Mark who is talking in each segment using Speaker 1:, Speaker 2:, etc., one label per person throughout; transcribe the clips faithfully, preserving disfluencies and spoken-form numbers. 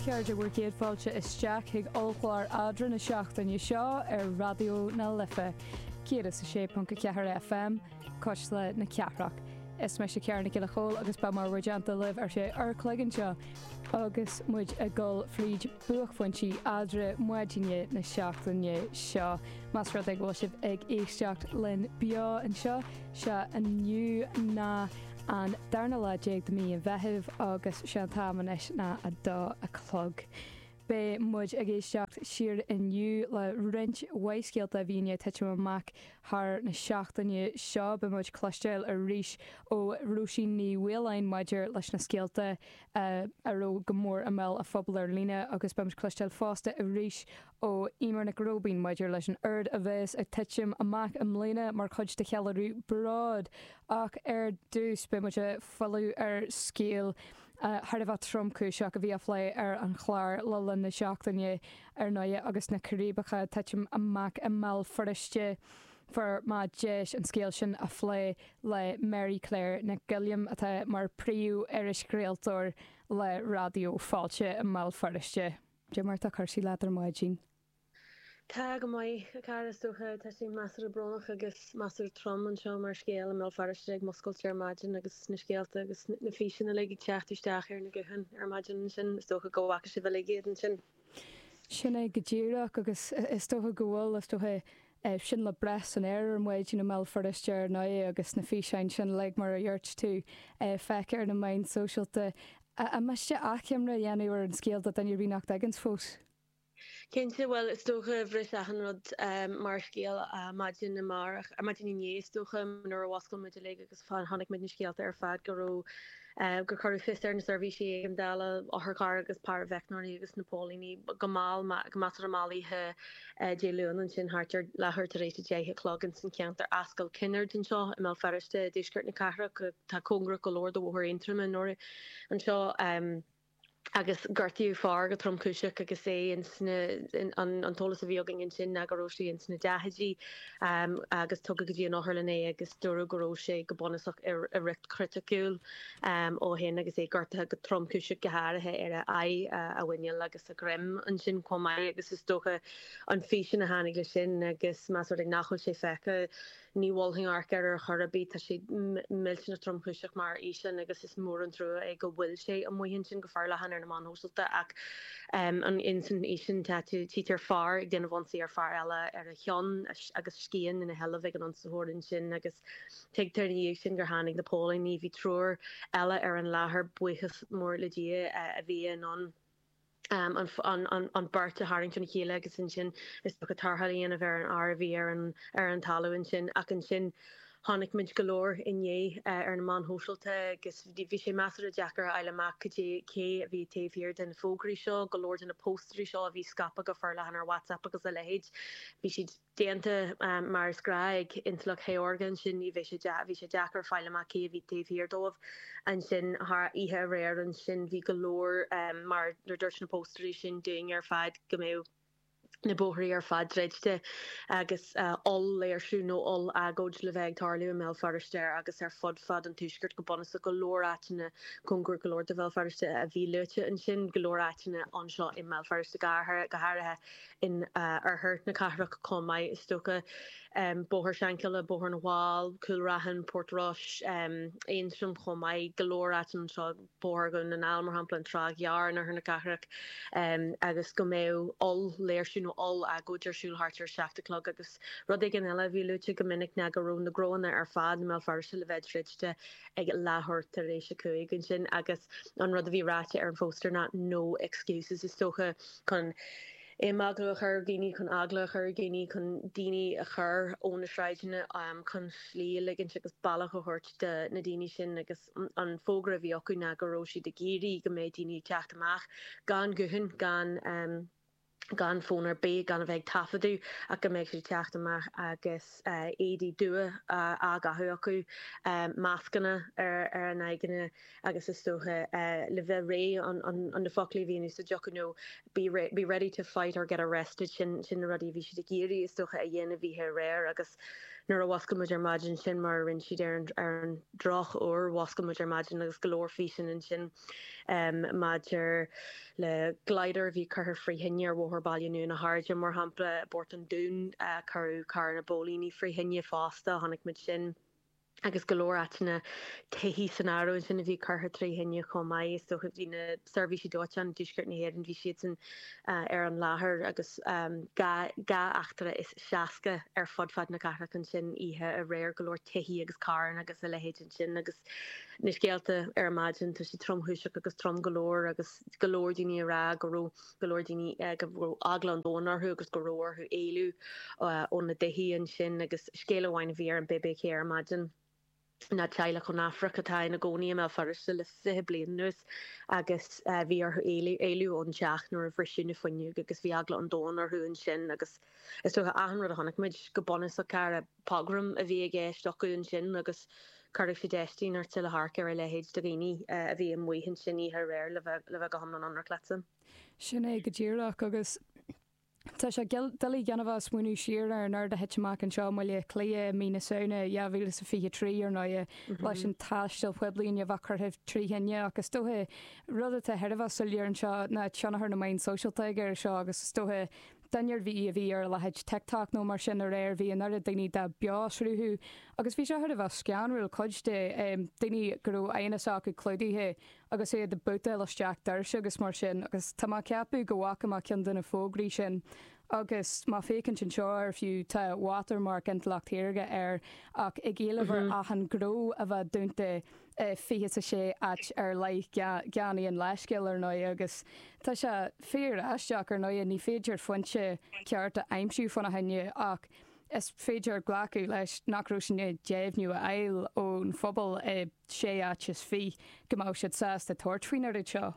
Speaker 1: ceard a bhfuir céad fáilte isteach ag olchláir adra na seachtaine seo ar radio na Lifa. Céad is a sé punca ceathar F M, cois le na ceathraach. Is me sé cearna go le chól agus ba mar roideanta libh ar sé arclagan seo. Agus muid a gol fríd buachfuintí adra muidine na seachtaine seo. Mas rud ag bhil sibh ag éisteacht linn beo an seo, se a nniu ná an darna le déag mí an bheitheh agus se an támanis na a dá a clog. Bé muid a géisteacht siar inniu le rint waiscéalta a bhíine teitrim amach thar na seachtaine seo be muid cloisteil a ríis ó rúsí ní bhfuilein maidir leis na scéalta uh, aró gomór a mell a phobal ar lína agus be muid cloisteil fásta a ríis ó imar na gróbín maidir leis an ard a bheits ag teitrim amach am lína mar chuid de chealarú brád ach ar dús be muid a fallú ar scéal Uh, Har bh tromcú seach a bhí aflé ar an chláir le na seachtaine ar nuide agus na Caribacha teitrim amach a mell foriste for má déis an scéal sin a phlé le Mary Claire na Gilliam atá mar príú ar iscréaltóir le radio fáilte a mell foriste. De mar tá chuirsí leatar maid sin.
Speaker 2: Tá go mai carúcha tá sé measar bronach agus measar trom an seo mar scéal am melfariste ag moscailte ar maidin agus na scéalta agus na físin le ag teachtisteach ar na guhan ar maidin sin is tócha gohacha si bhile géan sin.
Speaker 1: Sinna go ddíireach agus is tócha gohfuil is tócha sin le bres an air an muid na melfariste ar ná agus na físein sin le mar a dúirt tú feice ar na main socialta. A meiste acheimra dhéanú ar an scéalta den ar bhíach agans fós.
Speaker 2: Kense wel is stoge bris rod um, mar scéal a maidin na marach a maidin ní stoge nor waskel met le agus fan hannig mit scéalt ar fad go uh, go choú fister na servisi am dala a haar kar agus par vecnor agus Napolíní gomal mas mali he dé leun an sin hart le her éis dé clogan sin ceant ar ascal kinner din seo i mel ferste déskurt na cara tá congra golóir do bhar intrum nor an seo um, agus gartíú far go tromcúiseach agus é an tolas a bhíogin in sin agoróí in sna dehadí um, agus tugad go dtí an áthirlané agus dúra goró sé go bonach ar a richt criticúil um, ó hen agus é gartathe go tromcúiseach gothairithe ar a a a bhaine agus a grim an sin comá agus is stocha an físin na hánig le sin agus más ag nachholil sé fecha níhilhing arcar ar chorabí tá sé mil sin na tromcúiseach mar ísan agus is mór an trú ag go bhfuil sé a muhinn sin go far le hanna man hoselta ach um, an insan isin tatu títar far ag déna bhaí ar far eile ar a chean agus scían in a helvig an an sahorin sin agus teagtar sin gur hánig na Pólin ní bhí trúr eile ar an láthair buchas mór le dí a bhí an Um, an an an an Berta Harrington chéile agus in sin is bu a tarthalíon a bheit an R V ar an ar an talúin sin ach an sin hánig mid golóir inné uh, ar na man hósealte agus bhí sé measar a deachar eileach cé a bhí taobhhir den fógraí seo golóir in na posterí seo a bhí scapa go fear lehan ar WhatsApp agus a lehéid bhí si déanta um, mar skraig intlach he organ sin ní bhí sé bhí sé deachar feileach cé a bhí taobhhir dómh an sin haar ihe réir an sin bhí golóir um, mar na dúirt na posterí sin doing ar fad go mé na bóthaí ar fad dreidte agus uh, all léirsú nó all agóid le bheith tarliú mé fariste agus ar fod fad an tuisgurt go bonasa go lóráitine congur golóir de bhil fariste a bhí lute an sin golóráitine anseo in mé fariste gáthe gothairthe in uh, ar hurt na caithreach commáid is stocha um, bóthir seancile bóthir na bháil coolrahan Portrush um, éonsrum commáid golóráitin seo bóthir gon an almar hampla an trághear na na caithreach um, agus go mé all léirsú nó all a go dearsúlhartar seachtalog agus rud ag an eile bhí lute go minic na gorún na gróna ar fad mé farse le bheitreide ag láthir tar éis se chuig an sin agus an rud a bhí ráte ar an fóster na no excuses is stocha chun é maglach ar géine chun aglach ar géine chun daine a chur óna sráidine um, chun slí ligin si agus bailach a thuirt de na daine sin agus an fógra bhí acu na goróí de géirí go méid daine teach amach gan guhann gan um, gan fónar bé gan a bheith tafaú a go méid sé teachta mar agus uh, édí dua uh, a gahu acu um, máscanna ar ar an aigeine agus is stocha uh, le bheith ré an, an, an de folí víú so jocu nó be, re be ready to fight or get arrested sin sin rudí bhí si de géirí is stocha a dhéana bhí réir agus nuair a wasca muidir maidin sin mar rinn siad ar an droch ó wasca muidir maidin agus golóir fi sin in sin maidir le glider bhí chur fríhinne ar bhthir bailú na háide mar hapla bort an dún carú car na bólíní fríhinne fásta tháinig mid sin. Agus golóir aitna taihí san áú sin a bhí cartha tríhinne chomáid so chu bhí na servicí dóite an dúsgurt na héan bhí siad san ar an láthair agus ga achtere is seaca ar fodfad na cara an sin ihe a réir golóir taihí agus cairn agus a lehéid sin agus na scéalta ar maidin tu si tromthúiseach agus trom golóir agus golóir daoine rá goró golóir daoine go aglan dónarthú agus goróirthú éilú ón na daihí an sin agus scéalahhain bhí ar an B B K ar maidin. Na teile chun Africa tá na gcóí me fariste le fi blian nuas agus bhí ar éú ón teach nuair a bhrisisiú na foiinniu agus bhí agla an dónar thuún sin agus is tu ahanrad a tháinig muid go bonus a car a pogrum a bhí a ggéist doún sin agus chuir fi déistín ar til athca ar lehéid do réine a bhí an muhinn sin í réir le bheith go hamna an anraclasan.
Speaker 1: Sin é go ddíach agus Tá sé dalí ganamh smúnú siar ar nar a heiteach an seo maiile clia mína saona jaabhíle sa fi trí ar ná leis an táistil pueblíon a bhacartheh tríhenne agus stothe rud a heirh sulíar an seo na teannathar na main socialteige ar seo agus stothe Danir bhí a bhí ar lehéid teach nó mar sin a réir bhí an ar daoine de beásrúthú agus bhí se chuir bh sceanúil chuide daoine gurú aanaá go clúdaithe agus é de buta leisteach deirse agus mar sin agus tá ceapú go bhhacha má cean duna fógraí sin agus má fécinn sin seo ar fiú tá watermark an leachtéirge ar ach i ggéalahar achan gró a bheith dúnta fi a sé at ar lei ceannaí an leiscéil ar nó agus tá se fér eisteach ar nó ní féidir foiinte ceart a aimimsú fanna henne ach is féidir ghlacu leis nachrú sinna déimhniú a eil ón phobal sé at is fi go má siad sa de toirtfuoinar seo.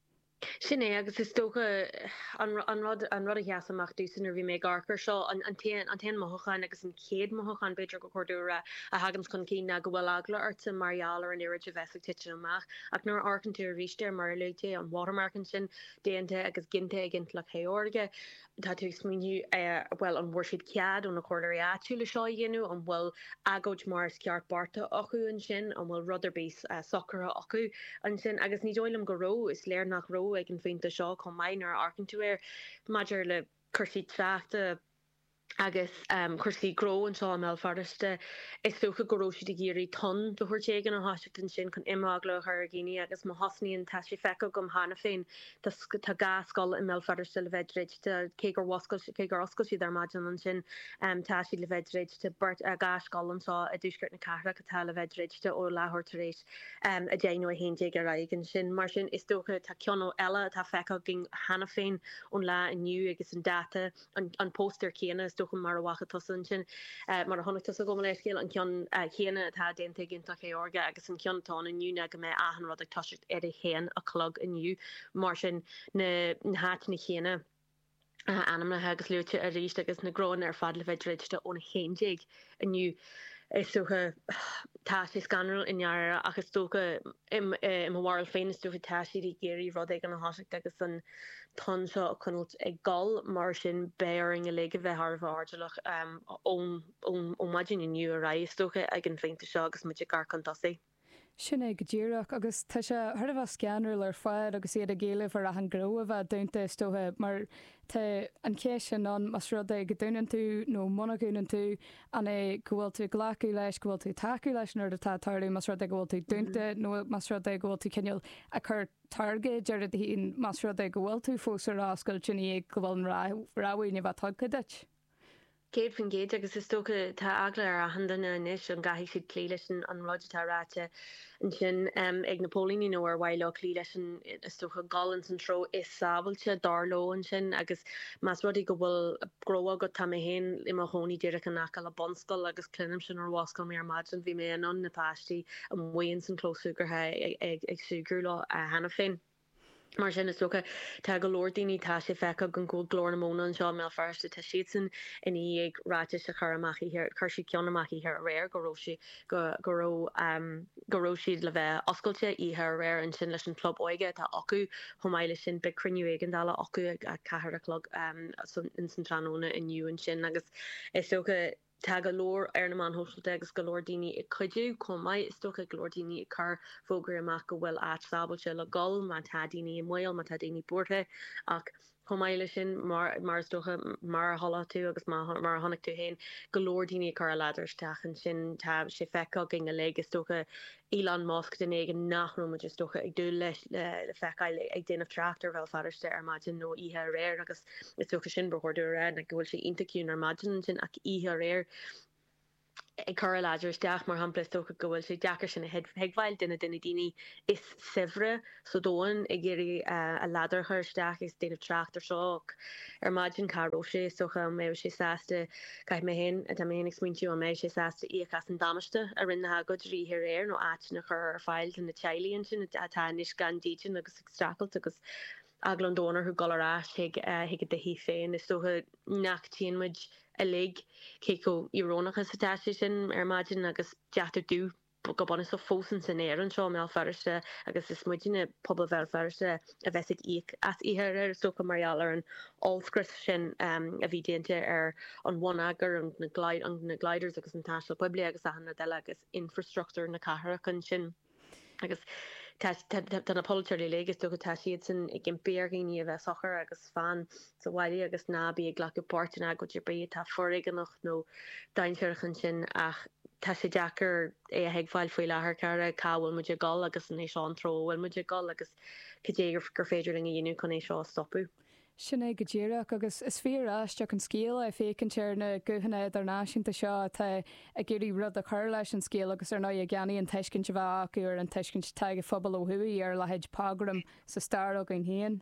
Speaker 2: Sinné agus is stocha an rud a heasamach dúsan ar bhí mé garchar seo an ten mothchan agus an céad mothchan beidir go chuúra a hagans chun cí na go bhfuil agla arta mariaal ar an irid a bheith tiite amach ach nuair arcanú a ríiste mar leite an watermarkan sin déanta agus ginte gint le chéorge tá tú smíniu well an bhór siad cead ón na choirí áú le seo dhéanú an bhfuil agóid mar ceart barta acu an sin an bhfuil ruderbís soccer acu an sin agus ní dóilm go ró is léir nach ró ag an fénta seo chun mainar arcanúir maidir le chusaí teachta agus chusaí gro an seo mé fariste is socha goróisi de géirí ton do chuirtégan an hasisiachtain sin chun imagla chu géine agus má hasníon tá sé fecha gom hána féin tá gascáil in mé fariste le bheitréid cé gur cé gur oscail siad ar maidin an sin tá si le bheitréid te burt a gascáil an seo a dúsgurt na cara go tá le bheitréidte ó láthirtaréis a déanú a hénté ar aigen sin mar sin is dócha tá ceanó eile tá fecha gin hána féin ón lá iniu agus an data an póster céana go mar wacha tosan sin mar a honnig to go leiscéil an cean chéine tá dénta ginta chéorga agus an ceantá inniu go mé ahan rud ag toisicht ar a chéan a clog inniu mar sin na hána chéine anam agus luúte a ríist agus na grón ar fad le bheitréidte ón chééig inniu is socha tá sé scanal inhear agus tócha im bhhail féin stofa táisií géirí rud ag an háiseach agus an tan seo a chunút ag gal mar sin béing a le bheith Harbhardelach ón maidin inniu a ra tócha ag an féinte seo agus mu gar cantasaí.
Speaker 1: Sinna go ddíireach agus tá se thuir bh sceanúil ar fáid agus iad a ggéalah ar a an gro a bheith dúnta tóthe mar tá an cé sin an mas rud é go dúnan tú nó monaúnan tú an é gohfuil tú ghlaú leis gohfuil tú taú leis nuair atá tarlú mas rud é gohfuil tú dúnta nó mas rud é gohfuil tú ceal a chur targe deir hín mas rud é gohfuil tú fósar ráscail sinna ag gohfuil an ráhaoine bh tugcha deit.
Speaker 2: Géad fan géad agus is tócha tá agla ar a handanna inis an gaithí siad clí leis an ruidetáráte an sin ag napólíní nó ar bhaile clí leis is tócha galan san tro is sábailte darló an sin agus más rudí go bhfuil groa go tá héin i mar hóí deireach an nacha le bonscoil agus clunim sin ar bháscail mé ar maidin bhí mé an na páistí an mhaon san clósúgurthe ag súgur le a hena féin. Mar sin is socha tá go lordaoine tá sé fecha gon go glór na móna an seo mé farste tá siad san in í ag ráte a churamachí chuirsí ceannamachí ar réir goróisi goró goró siad le bheith oscailte í ar réir an sin leis an club oige tá acu thomáile sin be cruniú ag an dála acu a cethir a clog in san tróna inniu an sin agus is socha tá golóir ar na man hoisiilte agus golóir daoine i chuidú comai is stocha golóir daoine i chur fógur amach go bhfuil ásábailte le gol má tá daoine i mil má tá daoine borthe ach chomáile sin mar mar stocha mar halla tú agus mar hannig tú hain golóir daoine chur a leidirteachchan sin tá sé fecha gin a le is stocha Elon Musk den ag nachrúm just stocha ag dú leis le fechail ag déanamh tractor fel fariste ar maidin nó ihe réir agus is stocha sin brochorú ra na gohfuil sé intaciún ar maidin sin ach ihe réir ag chur a leidirteach mar hapla stocha gohfuil sé deachar sin heagháil duna duna daoine is sivre so dóin ag géirí a ladar chuirteach is déanamh tractor seach ar maidin caró sé socha mé sé sásta caiith mé hen a mé ag smuintú a mé sé sásta íchas an damaiste a rinne go rí hir réir nó áitina chur ar fáil in na teilíonn sin atá níos gan dítin agus extracult agus aglandónar chu golarrás hiig hiig de hí féin is socha nachtíonmuid a lig cé go irónachas satá sin ar maidin agus deachtar dú go bonne so fósan san éir an seo mé ferste agus is muidine pobl ver ferste a bheig íic as ihe ar stocha mariaal ar an allscris sin a bhí déinte ar an one agur an na glide an na gliders agus an tastal publi agus a hanna deile agus infrastructure na cahara chun sin agus den apologí legus do go taiad san ag gin beargaí a bheith sochar agus fan so bhhaile agus nábí ag ghlacu portin a go de bre tá forige noch nó dainseirchan sin ach tá sé deachar é a heagháil faoi lethir cara cáhfuil muidir gal agus an é seo an tróhfuil muidir gal agus codégur gur féidir in dhéanú chun é seo stopú.
Speaker 1: Sinna go ddíireach agus is fíráisteach an scéal a fécintear na guhanna idirnáisiúnta seo tá a géirí rud a chur leis an scéal agus ar ná a gceannaí an teiscint bh acu ar an teiscint teige fphobal ó thuí ar lehéid pagram sa star a an héan.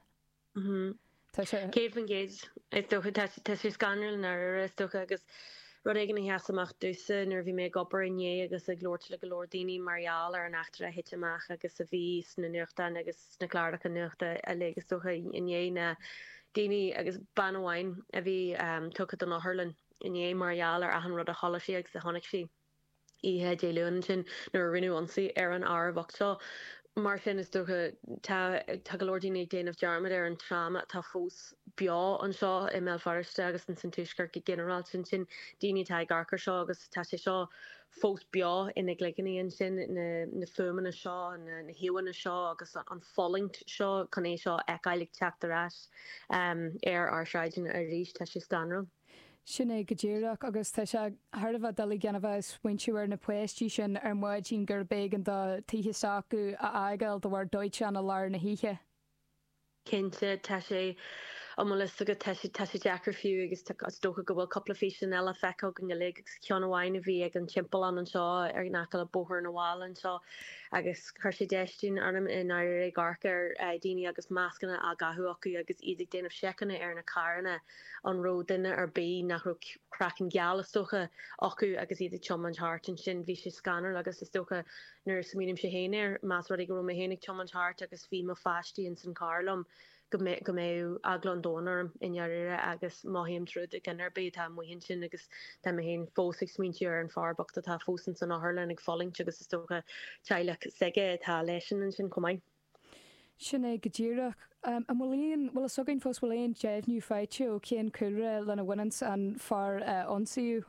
Speaker 2: Céh an géid is tuú scanil ar is tucha agus rud igen na heasamach dúsa nar bhí mé gopur inné agus a glóir le golóir daoine mariaal ar an achtar a hitteach agus a bhí na nuachta agus na chláirach an nuachta a légus tucha inné na daoine agus banhhain a bhí tucha an áthirlan inné mariaal ar ahan rud a chola si agus a tháinig si ihe déúan sin nar rinú ansaí ar an ábhachtá. Mar sin is docha tá golódíine déanamh dearmad ar an tráma tá fós beá an seo i mé fariste agus an san tuiscar go general sin sin daoine tá garchar seo agus tá sé seo fós beá ina gglacaníon sin na fumanna seo na hiúanna seo agus an follingt seo chun é seo eáigh teachtarrás ar áráidin a ríis tá sé stanra.
Speaker 1: Sinna go ddíireach agus tá se thbh dalí ganamh winúir na puisttí sin ar muid sin gur bégan do tithe a aigeil do bhar dóite an a lár na híthe.
Speaker 2: Cinnte tá sé amlas go tá sé deachar fiú agus dócha go bhfuil coppla fé sin eile feá gan le ceanhhain a bhí ag an timppla an an seo ar nachil a bóthir na bháil an seo agus chuir sé deistún anm in air ag garcar daoine agus máscanna a gathú acu agus iad déanamh secanna ar na caranna an ró duine ar bé nach crackan geala stocha acu agus iad chum an hart an sin bhí sé scanner agus is stocha nuair samínim sé héanaar más rud go mé hénig chum an hart agus bhí má fáistí in san carlam go mé aglandónar inhearire agus maihíim trúd a gnar be tá muhinn sin agus tá hén fósig smintí ar an farbacht a tá fósan san áthlan ag falling agus is stocha teile sige tá leisin an sin commáin.
Speaker 1: Sinna go ddíireach a mlíon bhfuil a soginn fós bhfuil éon deimhnú feite ó céan cure lena bhainans an far ansaú.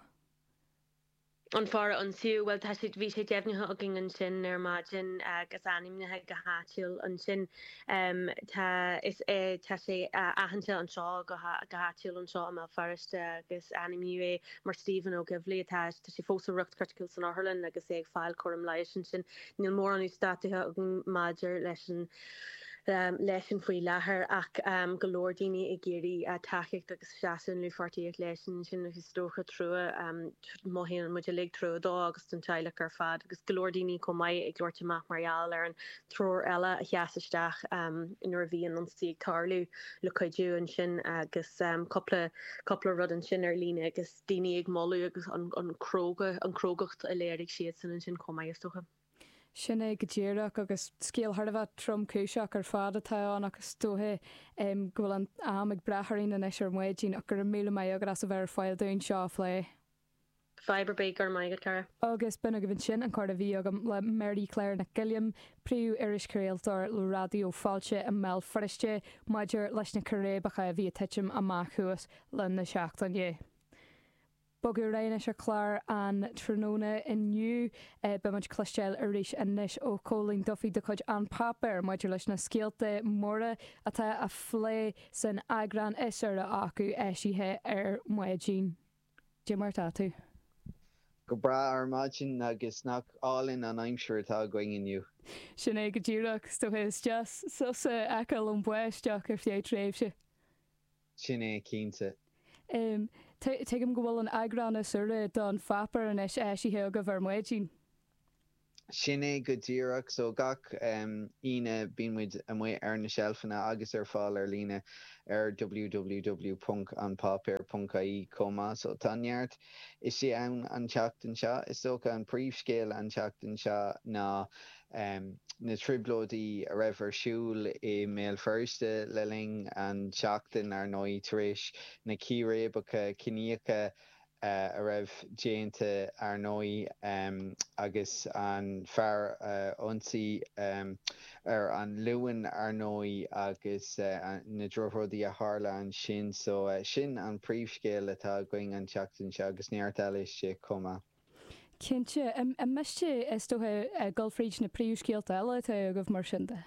Speaker 2: An far an siú well tá bhí sé deimnithe a gin an sin ar maidin agus animnethe go háitiil an sin tá is é tá sé ahananta an seo go háitiil an seo me fariste agus animú é mar Stephen ó gohlí tá tá sé fósa rucht critical san áthlan agus é ag fáil chum leiis sin sin níl mór anú statuthe a gin maidir leis an Um, leisin faoi lethir ach um, golóir daoine i géirí a taiic agus seasan lufartííag leisin sin agus dócha trua um, maihíon muidir le trúdá agus an teile ar fad agus golóir daoine com maiid ag glóirteach mariaal ar an tror eile a cheasisteach um, inar bhíon an tí tarlú le chuidú an sin agus um, coppla coppla rud an sin ar líne agus daoine ag molú agus an croga an crogacht a léirigh siad san an sin com maiid stocha.
Speaker 1: Sinna go ddíireach agus scéalthbh trom cúiseach ar fád atáán agus tóthe gohfuil an am ag brethaín in is ar muidín ach gur mí mé agus a bhar fáil dún seo lé.
Speaker 2: Fiber Baker maigad cara.
Speaker 1: Agus buna go bhín sin an chuir a bhí agam le Mary Claire na Gilliam príú iriscréaltar le radio fáilte a mell foriste maidir leis na chorébacha a bhí teitm amach chuas le na seachtain dhé. Bogu réine se chlár an tróna inniu be muid cloisteil a ríis inis ó cólín dofií de chuid an papir maidir leis na scéalta móra atá a phlé san agran isar a acu éisithe ar muidín. Dé mar tá tú.
Speaker 3: Go bra ar máin agus nach álinn an aimimseir tá going inniu.
Speaker 1: Sin é go dúach stohéis just sosa ecail an buisteach ar fié tréimhse.
Speaker 3: Sin é cínta.
Speaker 1: Um, Tuigim go bhfuil an agranna sura don fapar an is éisithe go bhar muidín.
Speaker 3: Sin é go ddíireach so gach um, ine bíonmuid a mu ar na sealfanna agus ar fáil ar lína ar w w w punt an papir punt c a comma so tanneart is sé ann an teachtain seo is socha an príomhscéal an teachtain seo ná um, na triblódaí a raibh ar siúil i méil firste le ling an teachtain ar nói tar éis na círébacha ciníocha Uh, a raibh déanta ar nói um, agus an fear uh, onsaí um, ar an luan ar nói agus uh, na drochrodí a tharla an sin so uh, sin an príomhscéal atá going an teachtain se agus neart eilis sé comma.
Speaker 1: Cinnte, a meiste is dóthe golfríd na príomhscéalta eile a go bh mar sinnta?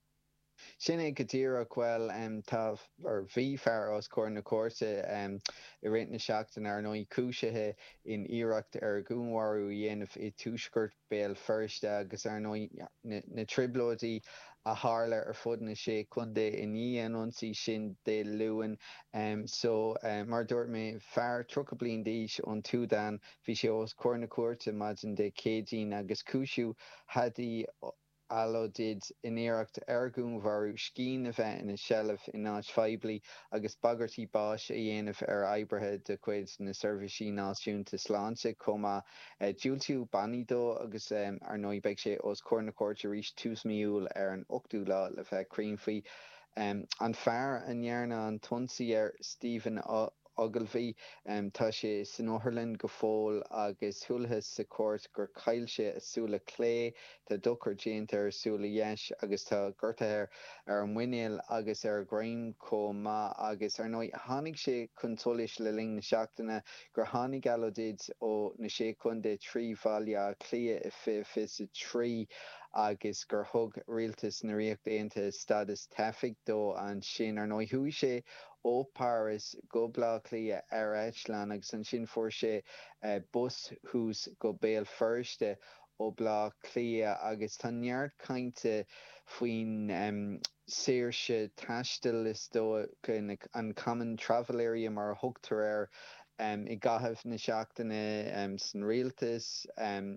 Speaker 3: Sin é go dtíreach bhfuil um, tá ar bhí fear os cóir na cóirte um, i réit na seachtain ar nói cúisethe in iireacht ar gúnmharú dhéanamh i túisgurt béal first agus ar nói na, na triblódaí a tharla ar fud na sé chundé i ní an ionsaí sin dé luan um, so um, mar dúirt mé fear trocha bliain d'aois ón túdan bhí sé os cóir na cóirte maidin de cédín agus cúisiú hadí Allo did in éireacht ar gúnmharú scín a bheith ina sealamh in áit feibli agus bagartí báis a dhéanamh ar oibrithe de chuid na serviceí náisiúnta sláinte comma uh, dúiltiú banidó agus um, ar nói beidh sé os cóir na cóirte arís tús miúil ar an ochtú lá le bheith críomfaí. Um, an fear an dhearna an tonsaí ar Stephen o Ogilvy um, tá sé san Oirland go fóil agus thuúlathe sa cuairt gur cailse asúla clé tá dochar déanta ar súla dheis agus tá gortathe ar an mhuineal agus ar grain comma agus ar nói tháinig sé contolis le ling na seachtainna gur tháinig alodid ó na sé chunde trí bhaile clia i fi fi sa trí agus gur thug rialtas na riacht déanta stadas taifig dó an sin ar nói thuaidh sé ó Paris go blá clia ar Eitleán agus an sin fuair sé uh, bus hús go béal firste ó blá clia agus tá neart cainte faoin um, saoirse taistil is dó an common travel area mar thugtar ar um, i gcaitheamh na seachtainna um, san rialtas um,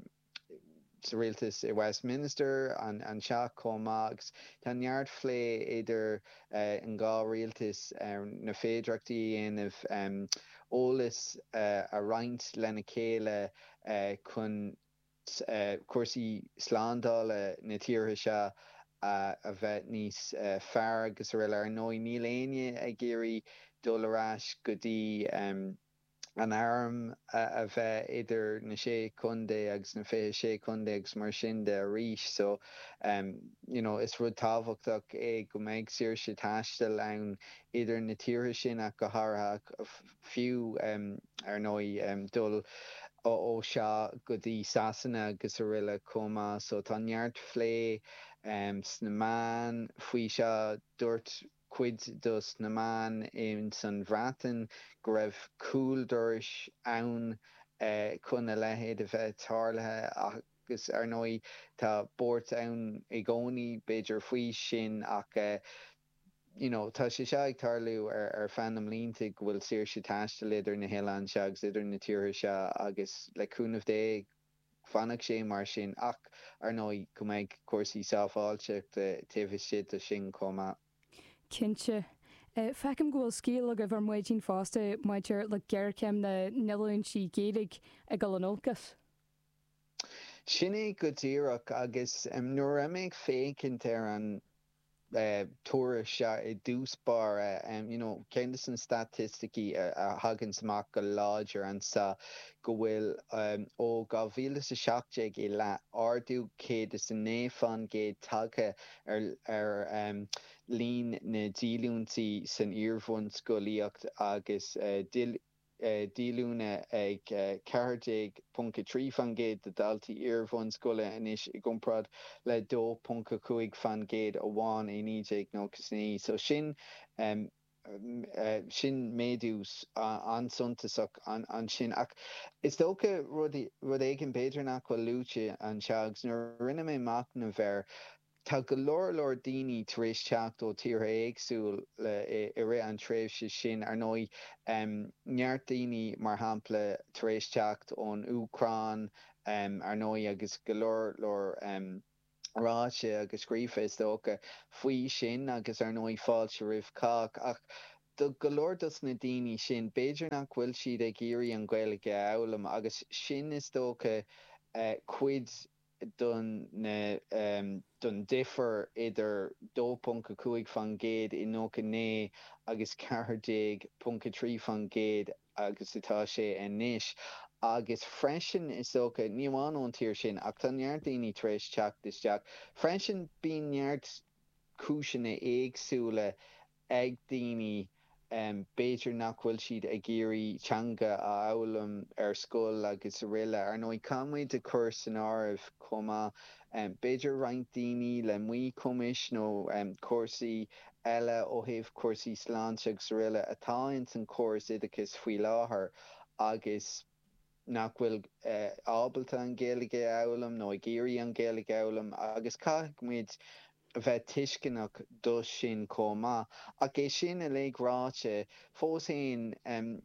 Speaker 3: Realtas i Westminster an an seo comma agus tá neart phlé idir uh, an gá rialtas um, na féidirachtaí dhéanamh um, ólas uh, a roinnt lena chéile uh, chun uh, cuasaí slándála na tíortha seo uh, a bheith níos uh, fearr agus a réile ar nói níl aine a géirí dul arás go dtí um, an arm a, a bheith idir na sé chundé agus na fé sé chundé agus mar sin de ríis so um, you know, is rud tábhachtach é go méid siar sé taistil ann idir na tíortha sin ach go háirithe fiú um, ar nói um, dul ó ó seo go dtí sasanna agus a riile comma so tá neart phlé um, sna man faoi seo dúirt cuid dus na man in san bhreatain go raibh cúldóiris ann uh, chun a lehéad a bheith tarlathe agus ar nói tá bort ann i gcónaí beidir faoi sin ach uh, you know, tá sé se ag tarlú ar, ar fannam línta bhfuil siar sé taistil idir na héileán se agus idir na tíortha se agus le cúnamh dé fannach sé mar sin ach ar nói go méid cuasaí sáfáilte taobh siad a sin comma.
Speaker 1: Cinnte. Uh, Fecim go bhfuil scíal a go bhar muidín fásta maidir le geircem na nilún si géig a go an olcas.
Speaker 3: Sin é go dtíreach agus um, nuair a méid fécinnt ar an uh, túra se i dúspár uh, um, you know, céint san statisticí a, a hagann amach go láidir an sa go bhfuil um, ó gá bhíle sa seachtaigh i le ardú céad is an néfan géad tagtha ar, ar um, lín na díliúntaí san iarmhain scoilíocht agus uh, dil Uh, dílúna ag uh, ceirdeag punca trí fan géad de daltaí iarmhain scoile inis i gomprad le dó punca chuig fan géad a bháin é nídeag nó cosní. So sin um, uh, sin méadús uh, an suntasach an, an sin ach is dócha rud éigen beidir nach go lúte an seags nó rinne mé mac na bhéir. Tá go leor leor daoine tar éis teacht ó tíortha éagsúil le i ré an tréimh se sin ar nói um, neart daoine mar hampla tar éis teacht ón Ucrán um, ar nói agus go leor leor um, ráise agus scríofa is dócha faoi sin agus ar nói fáil se rih cách ach do go leor dus na daoine sin beidir nach bhfuil siad ag iarraí an Gaeilge amhlamm agus sin is dócha uh, cuid dun na um, dun differ idir dó punca cuaig fan géad i nócha né agus ceirdeag punca trí fan géad agus atá sé inis agus freisin is dócha níomháin ón tíir sin ach tá neart daoine tar éis teacht is teach freisin bíonn neart cúiseanna éagsúla ag daoine Um, beidir nach bhfuil siad ag géirí teanga a amhlamm ar scoil agus riile ar nó camid de chur san áibh comá um, beidir roinnt daoine le muí cumis nó um, cuasaí eile ó thaobh cuasaí sláinte agus riile atá int an cuas idachas faoi láthair agus nach bhfuil uh, ábalta an Gaeilge amhlamm nó ag géirí an Gaeilge amhlamm agus caithmid bheith tuiscinnach do sin comá ach é sin a le ráte fós féin um,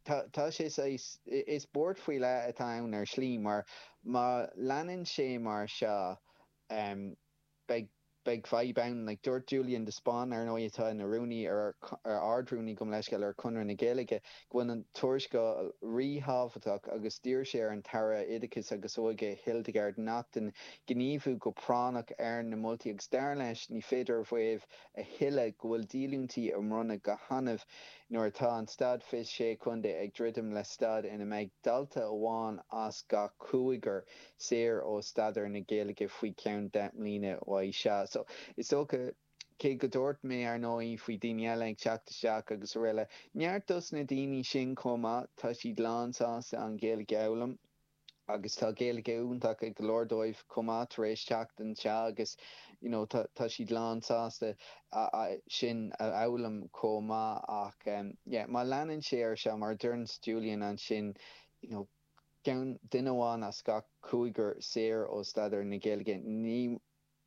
Speaker 3: tá sé is bord faoi le atá ann ar slí mar má leanann sé mar seo um, beag beag bhaidbeann like dúirt Julian de Spáin ar nó atá na rúnaí ar ar ardrúnaí gom leis ar chunar na Gaeilge gin an tuairisce ríthhafatach agus dtír sé ar an tara idachas agus óige Hildegard Nachtan gníomhú go pránach ar na moltaí agus dar leis ní féidir bhuiamh a hiile go bhfuil dílúntaí am runna go hanamh nuair atá an stad fis sé chunde ag ddridim le stad ina méid dalta amháin as ga cúigar séir ó stadar na Gaeilge faoi ceann de mlíne ó se. So is dócha cé go dúirt mé ar nói faoi daoine eile ag teachtasteach agus riile. Neart dus na daoine sin comá tá siad lánsáasta an Gaeilge amhlamm agus tá Gaeilge úntaach ag go leor dóibh comá tar éis teachtain se agus you know, tá siad lánsáasta sin amhlamm comá ach um, yeah, má leanann sé ar se mar dúirns Julian an sin you know, ceann duine amháin as ga cúigar séir ó stadar na Gaeilge ní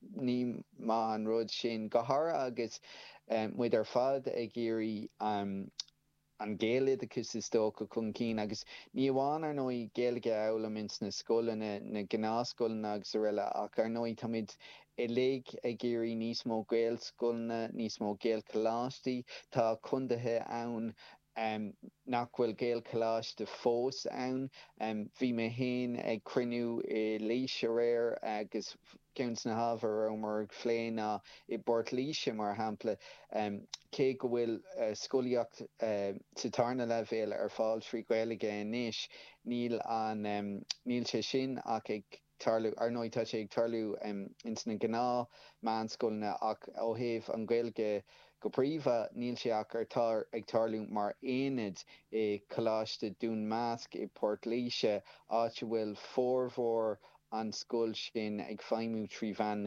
Speaker 3: ní má an rud sin go háir agus um, muid ar fad ag géirí um, an Gaeilge agus is dócha chun cín agus ní amháin ar nói Gaeilge amhlamm ins na scoileanna na gnáthscoileanna agus riile ach ar nói táid i lé ag géirí níos mó Gaelscoileanna níos mó Gaelcholáistí tá cundathe ann Um, nach bhfuil Gaelcholáiste fós ann um, bhí mé héin ag cruinniú i Laois réir agus ceanns na habhar ó mar phléin ná i Bord Laoise mar hampla um, cé go bhfuil uh, scoilíocht uh, sa tarna leibhéal ar fáil trí Gaeilge inis níl an um, níl sé sin ach ag tarlú ar nói tá sé ag tarlú um, ins na gná meánscoileanna ach ó thaobh an Gaeilge go príomha níl sé ach ar tar ag tarlú mar aonad i choláiste dún measc i Port Laoise áit bhfuil fórmhór an scoil sin ag feimú trí bhean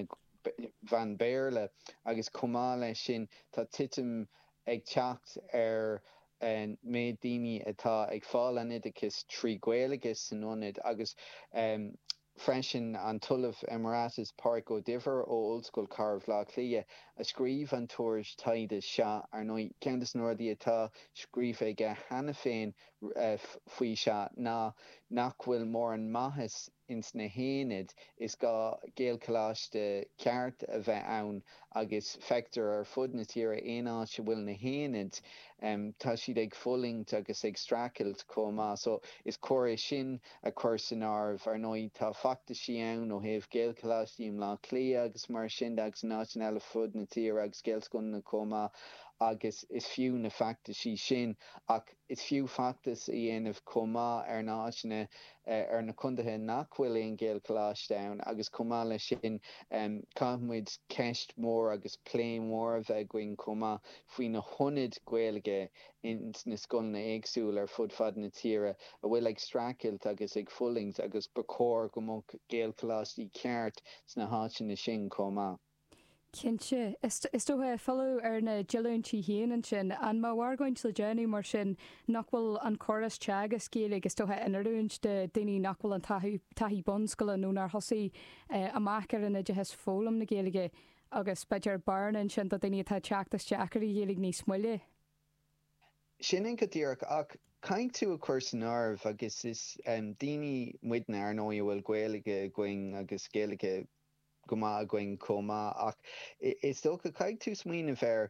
Speaker 3: bhean béirle agus comá lei sin tá titim ag teacht ar an méid daoine atá ag fáil an idachas trí Gaeilge san ionad agus um, freisin an tulamh Emirates Park ó Diver ó Old School Carv lá clia a scríomh an tuairis taide se ar nó ceantas nuirdaí atá scríomh ag a hena féin uh, faoi se ná nach bhfuil mór an maithas ins na héanaid is gá Gaelcholáiste ceart a bheith ann agus feictar ar fud na tíre éá se bhfuil na héanaid um, tá siad ag fullingt agus ag stracailt comá so is cóir sin a chur san áibh ar nó tá facta sí ann ó thaobh Gaelcholáistíim lá clia agus mar sin agus náisiúnla fud na tíre agus Gaelscoil na comá agus is fiú na facta sí sin ach is fiú factas i dhéanamh comá ar náisina duine ar na condathe nachhfuil éon géal choláis down agus cumála sin um, camuid ceist mór agus pléim mór a bheith going cumá faoin na honid Gaeilge in na scoilna éagsúil ar fud fad na tíre a bhfuil ag stracailt agus ag fullings agus becóir go mbeadh géal choláistí ceart sna háitina sin cumá.
Speaker 1: Cinse, is dótha follow ar na geúntí híanaan sin an má bhhar goint le déanú mar sin nachhfuil an choras teagas céala agus dótha inarúint de daoine nachhfuil an taithí bonscoile nó nar thosaí amachar in de hes fólam na Gaeilge agus beidir barnan sin do daoine atá teachtas teacharí dhéalaigh níos muile.
Speaker 3: Sin go dtíach ach caiint tú a chuir san árbh agus is um, daoine muidna ar nó bhfuil Gaeilge going agus Gaeilge goma going coma ach is sto go caiig tú smuoine bhar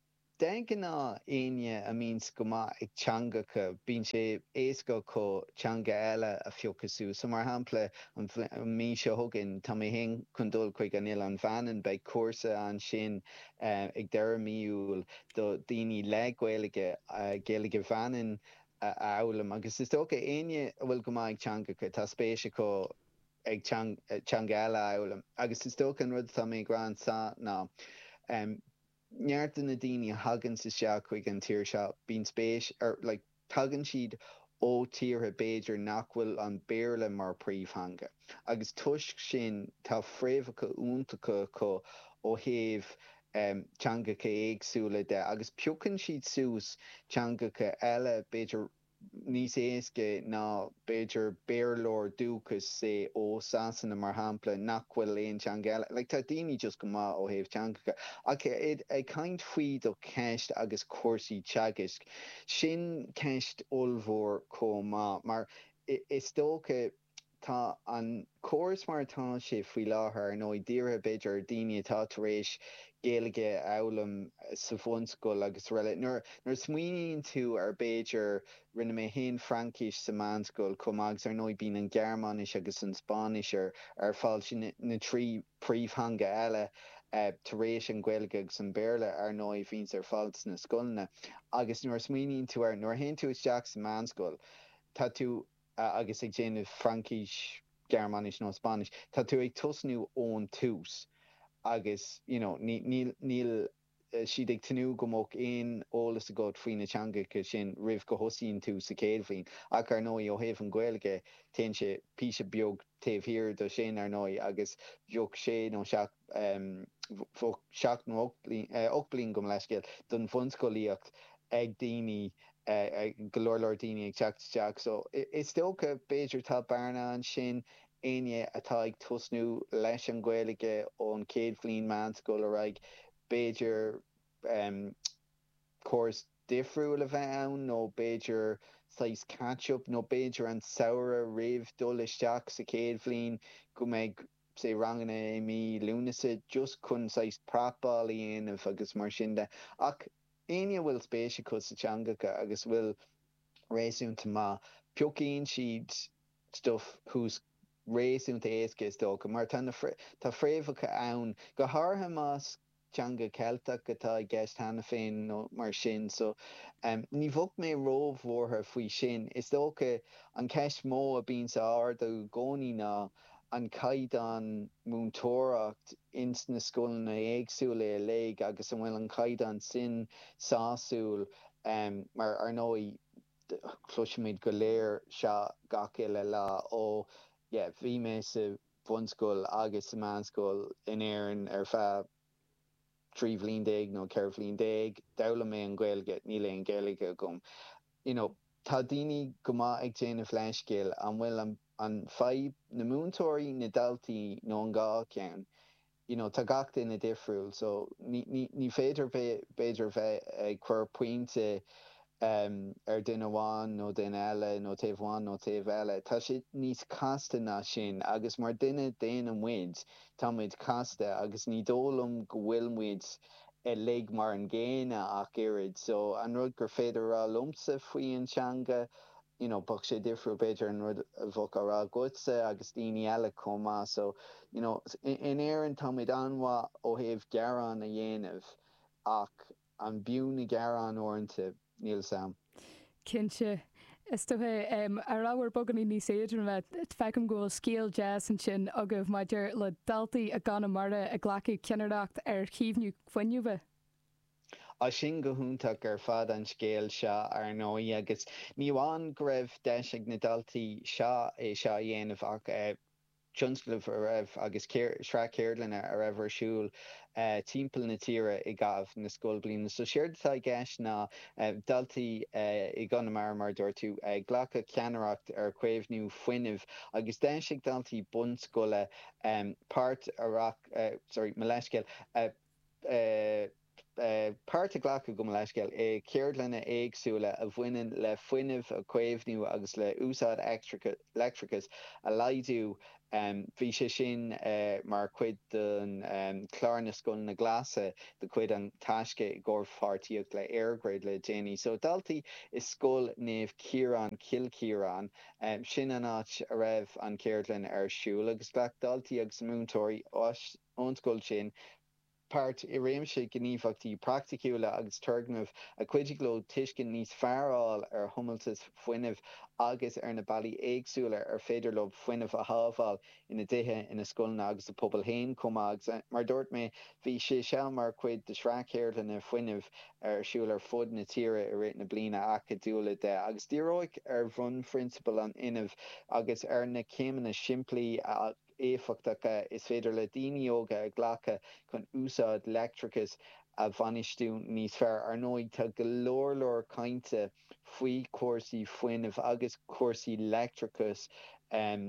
Speaker 3: den ná aine a means goma ag teanga go bín sé éasca có teanga eile a fiocasú so mar hampla an mí se thugann tá mé hen chun dul chuig an il an bhanan beidh cuasa an sin uh, ag deire míúil do daoine le Gaeilge uh, Gaeilge bhanan uh, álam agus is sto aine bhfuil goma ag teanga go tá spéise có ag teangaile álam agus is sto an rud tá mé gran sa ná um, neart na daoine hagann sa seach chuig an tíir seo bín spéis ar like tagann siad ó tíortha Beiidir nachhfuil an béirle mar príomhthanga agus tuisc sin tá fréamhacha úntacha có ó thaobh um, teangacha éagsúla de agus peocann siad sús teangacha eile Beiidir níos éasca ná Beiidir béirlór dúchas sé ó sasanna mar hampla nachhfuil éon teangaile like tá daoine just go má ó thaobh teangacha ach ag caint faoi do ceist agus cuasaí teagasc sin ceist ullmhór comá mar is dócha tá an córas mar atá sé faoi láthair nó i dtíortha Beiidir daoine atá tar éis Gaeilge álam sa bhunscoil agus réile nuair smaoiníonn tú ar Beiidir rinne mé hen Frankis sa manscoil cum agus ar nó bín an Gearmánis agus an Spáis ar ar fáil sin na trí príomhthanga eile uh, tar éis an Gaeilge agus an béirle ar nó bhíns ar fáil na scoilna agus nuair smaoiníonn tú ar nuair hen tú isteach sa manscoil tá tú uh, agus ag déanamh Frankis Gearmánis nó Spáis tá tú ag tosnú ón tús agus you know níl níl uh, siad ag tanú gomach éon ólas a god faoin na teangacha sin rih go thosaíonn tú sa céad faoin ach ar nói ó thaobh an Gaeilge téann sé píse beag taobh hir do sin ar nói agus bheoh sé nó seach um, seach nó ocht bliain gom leiscéal don bhunscoilíocht ag daoine uh, go leor leor daoine ag teachtasteach so is tócha Beiidir tá barna an sin aine atá ag tosnú leis an Gaeilge ón céad bhliain manscoil a raig Beiidir um, córas difriúil a bheith ann nó Beiidir sais catch-up nó Beiidir an saoire riamh dul isteach sa céad bhliain go mbeidh sé ranganna é mí lúnasa just chun sais prapáil dhéanamh agus mar sin de ach aine bhfuil spéise chu sa teangacha agus bhfuil réasúnta má peocíonn siad stuff hús réasúnta éasca is dócha mar tá fréamhacha ann go háirtha más teanga Celtach atá i gceist hena féin nó mar sin so um, ní bhog mé rómhmhórtha faoi sin is dócha an ceist mó a bíonn sa ard do gcónaí ná an caighdeán múntóireacht ins na scoilna éagsúla a léig agus an bhfuil an caighdeán sin sásúil um, mar ar nói chluisiimiid go léir seo gach ile lá ó yeah, bhí mé sa bhunscoil agus sa manscoil in éireann ar feadh trí bhliain déag nó ceir bhliain déag damhla mé an Gaeilge ní le an Gaeilge gom you know, tá daoine go maith ag déanamh leithscéal an bhfuil an an fáib na múntóirí na daltaí nó an gá ceann you know, tá gach in a difriúil so ní, ní, ní féidir beidir bheith ag chuir puinte um, ar duine amháin nó duine eile nó taobh amháin nó taobh eile tá si níos casta ná sin agus mar duine déana an muid tá muid casta agus ní dólam go bhfuil muid e lig mar an géine ach irid so an rud gur féidir rá lumsa faoi an teanga you know, bach sé difriúil beidir an rud bhog ará gutsa agus daoine eile comá so you know, in, in éireann tá muid anmha ó thaobh gearán a dhéanamh ach an bhiú na gearán orinthe níl sam.
Speaker 1: Cinse Is tuthe um, arráhar boganí níos éidir bheith fecham ghfuil scéal jazz an sin agah maidir le daltaí a gan mara a ghlacu ceannareacht ar chíomhnú foiinniu bheith.
Speaker 3: A sin go húntaach ar fad an scéal seo ar nóí agus ní bháin go raibh deis ag na daltaí seo é seo dhéanamh ach Tionsclah a raibh agus sra céirlanna a raibh ar siúil timpeall na tíre i gabh na scóil bliana. So siirtá gceis ná daltaí i Conamara mar dúirt tú ghlacha ceannareacht ar cuimhnú foiinnimh agus deis ag daltaí bunscoile páirt arach sorry me leisceil Uh, páirt a ghlacha go leisceil é céirlanna éagsúla a bhaineann le foiinnimh a cuimhnú agus le úsáid electricus a laidú um, bhí sé sin uh, mar cuid den um, clár na scoil na glasa de cuid an taisce gcomhpháirtíocht le airgrid le déanaí. So daltaí is scoil néamh Ciarán Kilciarán um, sin an áit a raibh an céirlan ar siúil agus ghlach daltaí agus múntóirí ón scoil sin páirt i réimse gníomhachtaí practicúla agus tuirgnamh a cuidigló tuiscin níos fearráil ar thumiltas foiinnimh agus ar na bailí éagsúla ar féidir lob foiinnimh a thábháil ina dtithe ina scoilna agus a pobal héin comá agus mar dúirt mé bhí sé se mar cuid de srácéirlanna foiinnimh ar siúil ar fud na tíre i réit na bliana acha dúla de agus díróig ar bhun principal an inmh agus ar na céimeanna siimplí a éfachtacha is féidir le daoine óga a ghlacha chun úsáid electricus a bhanistú níos fearr ar nóid tá go leor leor cainte faoi cuasaí foiinnimh agus cuasaí electricus um,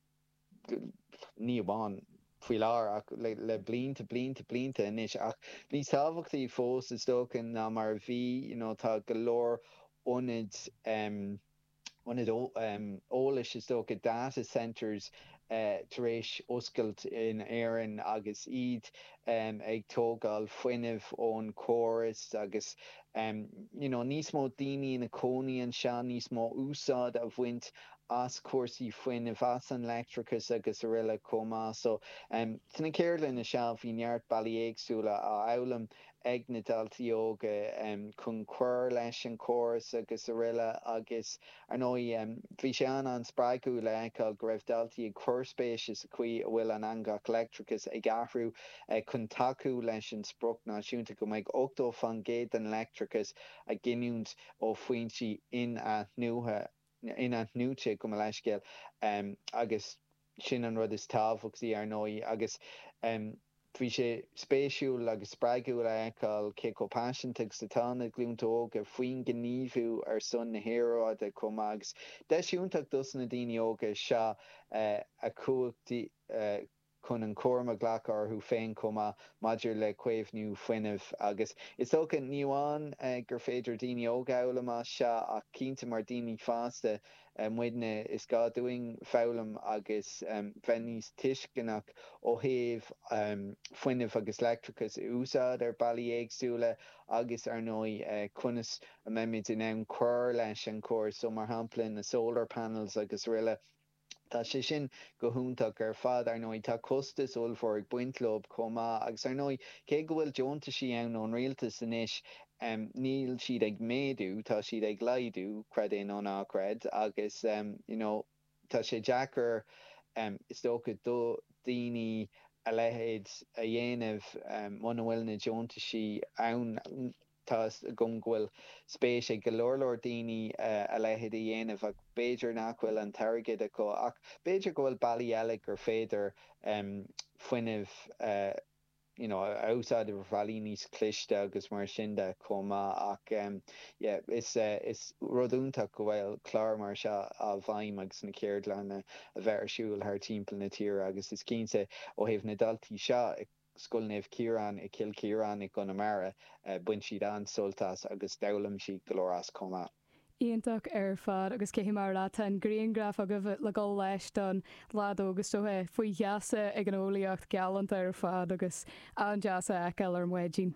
Speaker 3: ní bháin faoi lár ach le, le blianta blianta blianta inis ach ní tábhachtaí fós is dóchan ná mar bhí you know, tá go leor ónid um, ónid um, ólas is dócha data centres Uh, taréis oscailt in éireann agus iad um, ag tógáil foiinnimh ón chóras agus um, you know, níos mó daoine na cónaíonn se níos mó úsáid a bhaint as cuasaí foiinnimh as an electricus agus a riile comá. So um, tuna céirlann na se bhí neart bailí éagsúla a eolalam ag na daltaí óga um, chun cuir leis an chóras agus a riile agus ar nóí um, bhí sé an an sppraigú le eáil go raibh daltaí ag chuirspéisios a chuí a bhfuil an angach electricus ag ahrú uh, chun taú leis an spruch náisiúnta go mbeidh ochtó fan géad an electricus a giniúnt ó faointí in a nuthe in a núte go leisceil um, agus sin an rud is tábhachtí ar nóí agus um, bhí sé spéisiúil agus sppraigú le eáil cé go passionteach sa tána glúnta óga faoin gníomhú ar son na héráide comá agus deisiúntaach dus na daoine óga seo uh, a cuaigtí uh, chun an cuairma ghlachárthú féin comá maidir le cuimhnú foiinnimh agus is tócha níomháin uh, gur féidir daoine ógála má seo ach cínta mar daoine fásta um, muidne is gá doing fálam agus um, bheníos tuiscinach ó thaobh um, foiinnimh agus electricus úsáid ar bailí éagsúla agus ar nóí uh, cunas a mimiid in ann cuir leis an cuair so mar hamplann na solar panels agus riile. Tá sé sin go húntaach ar fad ar nóid tá costas olmhór ag buintlób comá agus ar nóid cé go bhfuil deonta sí ann ón rialtas inis um, níl siad ag méadú tá siad ag laidú cred é ón ácred agus um, you know, tá sé deachar um, is tócha do daoine a lehéad a dhéanamh um, muna bhfuil na deonta sí ann tá gom ghfuil spéis ag go leorlóir daoine uh, a lehéad a dhéanamh ach béidir nachhfuil an targad acu ach béidir go bhfuil bailí eile gur féidir um, foiinnimh uh, you know, outside of bhailí níos cliste agus mar sin de comá ach um, yeah, is, uh, is rodúntaach go bhfuil clár mar se a bhaim agus na céirdlanna a bheith ar siúil thar timpeall na tíre agus is cínte ó thaobh na daltaí seo scoil néamh Ciarán i Kilciarán i Conamara uh, buin siad an soltas agus dalam siad go leor as comá.
Speaker 1: Íontach ar fad agus cé mar láta an gríongraf a goh le go leis don ládó agus tóthe faoi deasa ag an ólaíocht galanta ar fad agus an deasa eiceil ar muidín.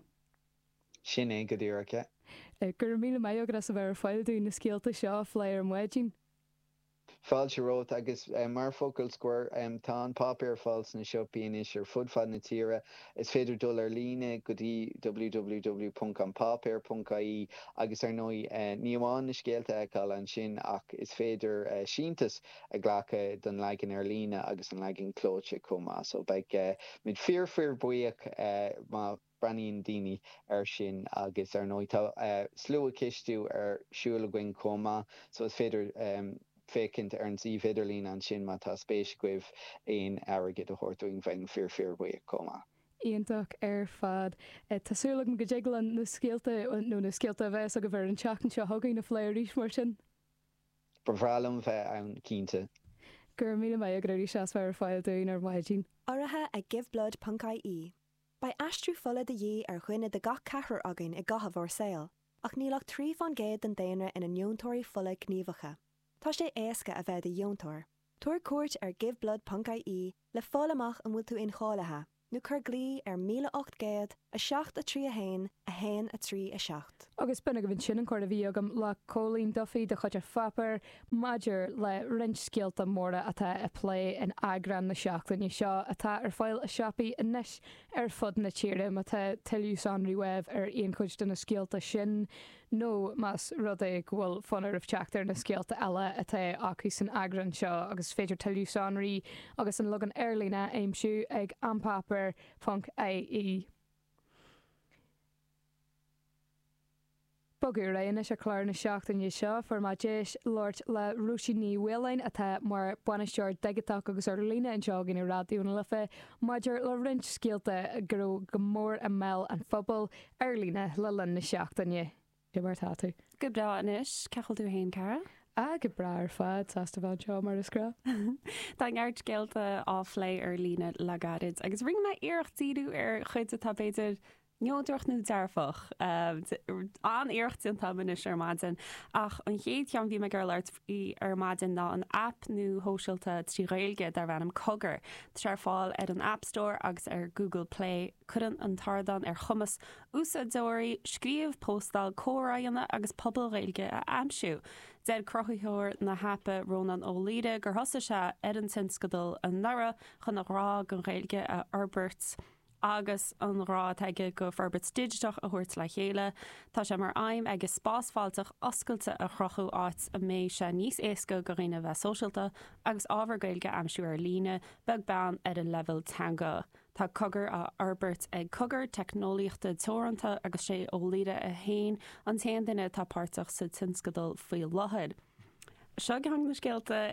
Speaker 3: Sin é go dtíracha.
Speaker 1: Gur mí maiad as a bhar fáilú na scéalta seo léir ar muidín.
Speaker 3: fáilte rót agus uh, mar focail square um, tá an papéir fáils na siopíon is ar fudfad na tíre is féidir dul ar líne go dtí w w w dot an papéir dot I E agus ar nói uh, níomháin na scéalta eáil an sin ach is féidir uh, síntas a ghlacha don leigin ar líne agus an leigin clóite comá so beag uh, mid fear fear buíoch uh, má braníon daoine ar sin agus ar nói tá uh, slú a cistú ar siúla gcuin comá so is féidir um, fécint ar an sí féidirlín an sin má tá spéis goibh éon airgid a thuirtúing bhain fear fear buíoch comá.
Speaker 1: Íontach ar fad Tásúlamm go déaglan na scéalta nó na scéalta bheits a go bhar an teachn seo thugaí na phléirí mar sin?
Speaker 3: Bhrálam bheith an cínte.
Speaker 1: Gur míle mé a gréirí seasfear fáil dúin ar maidín.
Speaker 4: Áirithe ag giveblood dot I E. Ba astrú fola de dhé ar chuine de gach cethir againn i gcatha bhór saoil, ach nílach trí fan géad den daonra ina neontóirí fola gníomhacha. Tá sé éasca a bheith de dheontóir. Tuair cuairt ar giveblood dot I E le fálamach an bhfuil tú in chálathe. Nu chur glí ar míle ocht géad a seacht a trí a hain a hain a trí a seacht.
Speaker 1: Agus bunna go bhín sin an chuir a bhí agam le cólín dufií de chuidir fapar maidir le rint scéalta mórda atá a play in agran na seachtain seo atá ar fáil a seapaí inis ar fud na tíre má tá tiúsánrí webh ar aon chuid den na scéalta sin nó más rud é bhfuil fanar ah teachtar na scéalta eile atá acu san agran seo agus féidir tiúsánrí agus an lugan airlína aimsú ag anpapar dot I E. Bogur raon is a chláir na seachtain seo for má déis Lord le rúsí ní bhfuilin atá mar buineisteir deigitach agus ar lína an seágin i radioúna lifa maidir le rint scéalta gur go mór a mell an fphobal ar lína le lin na seachtainne. De mar tá tú.
Speaker 5: Go bra inis, cechail tú haon cara?
Speaker 1: A go bra ar fad sásta bhaid seo mar is gra.
Speaker 5: Tá ggheart scéalta áflé ar lína legarid agus ring me iireachtíú ar chuid atá beidir neodroch nó dearfach an éirecht sin támin is ar maidin ach an chéad cean bhí me gur leart í ar maidin ná an app nó hóisiilta trí réilge dar bhenim cogur Tá ar fáil ar an App Store agus ar Google Play chuann an tardan ar chumas úsadóirí scríomh postal córáanna agus pobl réilge a amsú. Dead crochuthóir na hapa Rónan ó Líide gur thosa se ar an tinscadal an nara chun rá an réilge a Arbert agus an rá teige go Arbert Digitalach a thuirt le chéile, Tá sé mar aim agus spásfáilteach oscailte a chrochu áit a mé se níos éasca go riine bheith sosialta agus ábhar gailge amsú ar líne beg ban ar a level tanga. Tá cogur a Arbert ag cogur technoliaachta tóranta agus sé ó líide a hain an téan duine tá páirteach sa tinscadal faoi lohead. Seo go hang na scéalta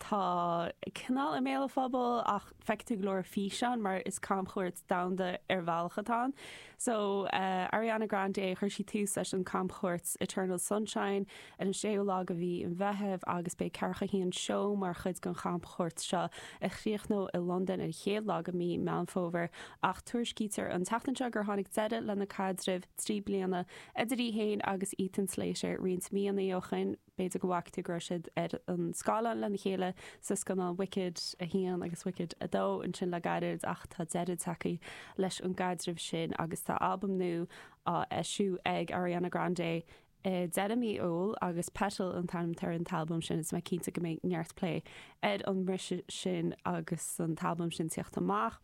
Speaker 5: tá cinál i méle fphobal ach feictú glóir fí seán mar is cam chuirt damda ar bhealchatán. So uh, Ariana Grande chuir si tú leis an cam chuirt Eternal Sunshine an séú lá a bhí an bheitheh agus be cearcha híon show mar chud gon cam chuirt seo a chríoch nó i London ar chéad lá a mí meanfóver ach tuairscítar an tatan gur tháinig deide le na cadrih trí bliana idirí héin agus Ethan Sléisiir rions míana ochan beidir go bhachtú gur siad ar an scála le na chéile sus gan an Wicked a hían agus Wicked a dó an sin le gaiid ach tá dead takeí leis an gaidirh sin agus tá albumm nu á eisiú ag Ariana Grande Dedamí óil agus petal an tanimtar an talbum sin is me cínta go méid neart play ed an brise sin agus an talbum sin tíocht amach.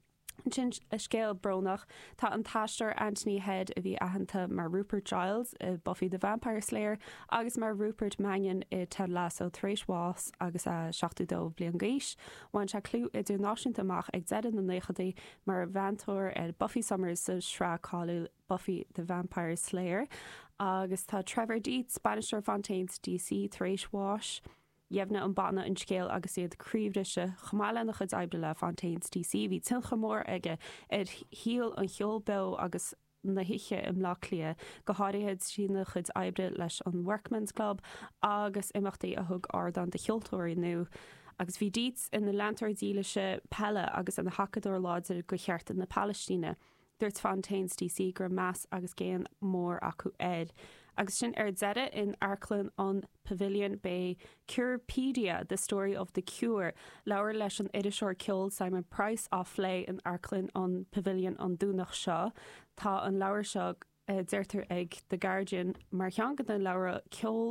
Speaker 5: Sin a scéal bronach tá an taisteir Anthony Head a bhí ahananta mar Rupert Giles i Buffy the Vampire Slayer agus mar Rupert Mannion i Ted Lasso Thréis Was agus a seachtú dó blian gaiis. Bhain se clú i dú náisiúnta amach ag dead na néchadaí mar bhaintóir ar Buffy Summers sa srá cáú Buffy the Vampire Slayer agus tá Trevor Deed Spanisher Fontaines D C Thréis Was. Jefna an bana an scéal agus iad críomhrise chamáile nach chud eble le Fontaines D C hí tilcha mór aige id híal an cheolbe agus na hiiche im lachlia go háirithe sína chud ebre leis an Workman's Club agus imachtaí a thug ardan de cheoltóirí nu. Agus bhí díts in na Lantardíleise pelle agus an hacador láidir go cheart in na Palestíne. Dúirt Fontaines D C gur meas agus géan mór acu ed. Agus sin ar deide in Arklan on Pavilion Bay Curepedia, the story of the cure. Lawer leis an idiseoir killed Simon Price off lay in Arklan on Pavilion on Dúnach Shaw. Tá an lawer seo uh, deirtar ag The Guardian mar cheangan an lawer kill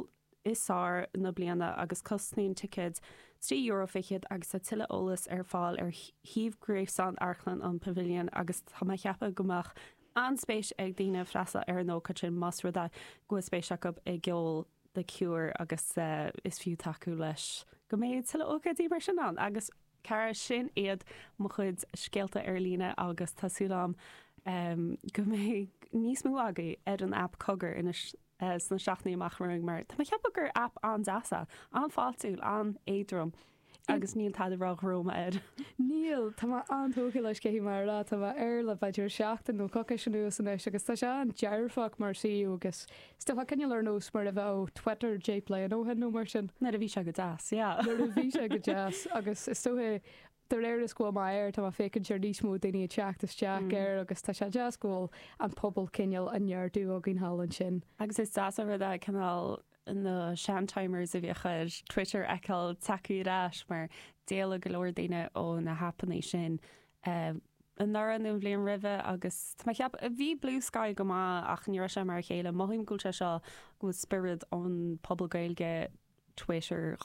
Speaker 5: isá na bliana agus cosnaín tiid trí euro fichiid agus sa tiile ólas ar fáil ar híomhgréibh san Archlan an Pavilion agus tá cheappa gomach anspéis ag daine freasa ar nó sin más ruda go spéisiach go i ggheol de ciúr agus uh, is fiú taú leis. Go méid tiile ógadí mar sin an agus cara sin iad mo chud scéalta ar lína agus tásúlam um, go mé níos mú agaí ar an app cogur ina uh, sna seaachnaí amachmarúing mar Tá cheappa gur app an dasa an fáúil an édrom agus níl tá rá Roma ed.
Speaker 1: Níl Tá antóca leis cé mar rá tá ar le baidir seachtain nó coca sin nuas san agus tá se an dearfach mar síú agus stofa cinne ar nós mar a bheith Twitter Jplay an óhan nó mar sin
Speaker 5: na a bhí se go das a
Speaker 1: bhí se go jazz agus is tóthe Tar léir is go mair tá fécinn seir níos mú daoine teachtas teach ar agus tá se jazzcóil an pobl cineal anhearú a gin hálan sin.
Speaker 5: Agus is das a a canál na seantimers a bhí chuir Twitter eil takeúráis mar déala go leir daine ó na hapaní sin an nar an bblion rih agus cheap a bhí Blue Sky go má ach ní sem mar chéile maihím gúilte seo go spirid an poblgailge Twitter